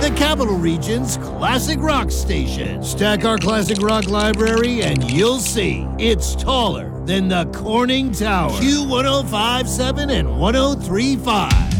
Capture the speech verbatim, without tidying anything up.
the Capital Region's classic rock station. Stack our classic rock library and you'll see it's taller than the Corning Tower. Q one oh five point seven and one oh three point five.